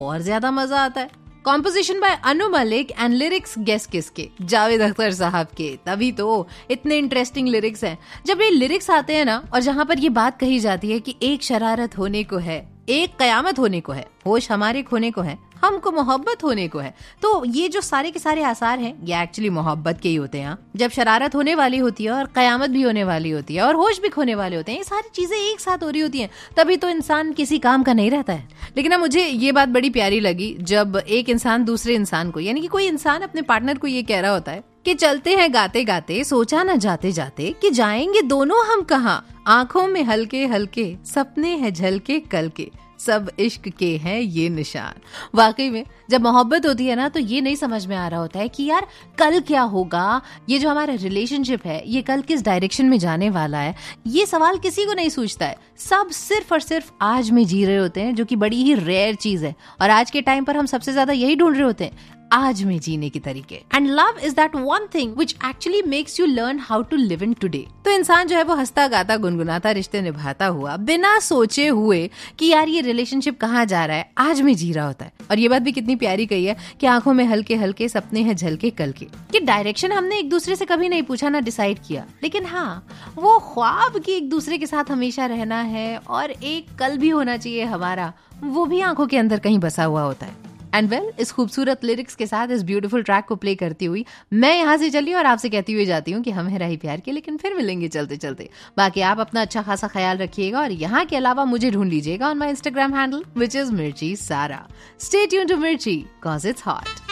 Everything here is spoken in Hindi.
और ज्यादा मजा आता है। Composition bye Anu Malik and lyrics guess किसके? जावेद अख्तर साहब के। तभी तो इतने इंटरेस्टिंग लिरिक्स हैं। जब ये लिरिक्स आते हैं ना, और जहाँ पर ये बात कही जाती है कि एक शरारत होने को है, एक कयामत होने को है, होश हमारे खोने को है, हमको मोहब्बत होने को है, तो ये जो सारे के सारे आसार हैं ये एक्चुअली मोहब्बत के ही होते हैं। जब शरारत होने वाली होती है और कयामत भी होने वाली होती है और होश भी खोने वाले होते हैं, ये सारी चीजें एक साथ हो रही होती हैं, तभी तो इंसान किसी काम का नहीं रहता है। लेकिन मुझे ये बात बड़ी प्यारी लगी जब एक इंसान दूसरे इंसान को, यानी कि कोई इंसान अपने पार्टनर को ये कह रहा होता है कि चलते हैं गाते गाते, सोचा न जाते जाते कि जाएंगे दोनों हम कहाँ, आंखों में हल्के हल्के सपने हैं झलके कल के, सब इश्क के हैं ये निशान। वाकई में जब मोहब्बत होती है ना, तो ये नहीं समझ में आ रहा होता है कि यार कल क्या होगा, ये जो हमारा रिलेशनशिप है ये कल किस डायरेक्शन में जाने वाला है, ये सवाल किसी को नहीं सूझता है। सब सिर्फ और सिर्फ आज में जी रहे होते हैं, जो कि बड़ी ही रेयर चीज है। और आज के टाइम पर हम सबसे ज्यादा यही ढूंढ रहे होते हैं, आज में जीने के तरीके। And love is that one thing which actually makes you learn how to live in today. तो इंसान जो है वो हंसता गाता गुनगुनाता रिश्ते निभाता हुआ, बिना सोचे हुए कि यार ये रिलेशनशिप कहाँ जा रहा है, आज में जी रहा होता है। और ये बात भी कितनी प्यारी कही है कि आंखों में हल्के हल्के सपने हैं झलके कल के। कि डायरेक्शन हमने एक दूसरे से कभी नहीं पूछा, ना डिसाइड किया, लेकिन हाँ वो ख्वाब कि एक दूसरे के साथ हमेशा रहना है और एक कल भी होना चाहिए हमारा, वो भी आंखों के अंदर कहीं बसा हुआ होता है। एंड वेल, इस खूबसूरत लिरिक्स के साथ इस ब्यूटीफुल ट्रैक को प्ले करती हुई मैं यहाँ से चली और आपसे कहती हुई जाती हूँ कि हम है राही प्यार के, लेकिन फिर मिलेंगे चलते चलते। बाकी आप अपना अच्छा खासा ख्याल रखिएगा और यहाँ के अलावा मुझे ढूंढ लीजिएगा on my Instagram handle which is मिर्ची सारा। स्टे ट्यून्ड टू मिर्ची, कॉज इट्स हॉट।